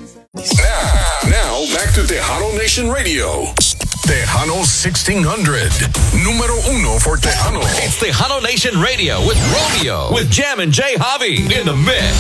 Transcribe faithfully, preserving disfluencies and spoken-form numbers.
Now, now back to Tejano Nation Radio. Tejano sixteen hundred. Número uno for Tejano. It's Tejano Nation Radio with Romeo, with Jam and Jay Javi in the mix.